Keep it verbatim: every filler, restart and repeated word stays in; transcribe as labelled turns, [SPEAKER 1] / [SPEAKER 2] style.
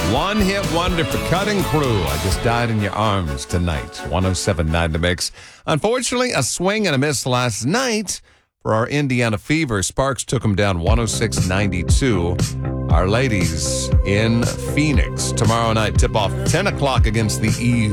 [SPEAKER 1] One-hit wonder for Cutting Crew. I Just Died in Your Arms tonight. one oh seven point nine The Mix. Unfortunately, a swing and a miss last night for our Indiana Fever. Sparks took them down one oh six ninety-two. Our ladies in Phoenix. Tomorrow night, tip-off ten o'clock against the E U.